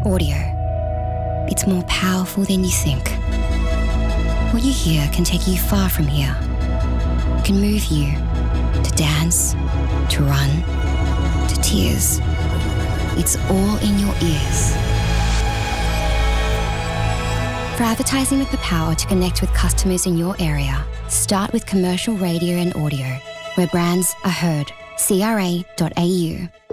Audio. It's more powerful than you think. What you hear can take you far from here. It can move you to dance, to run, to tears. It's all in your ears. For advertising with the power to connect with customers in your area, start with commercial radio and audio, where brands are heard. CRA.au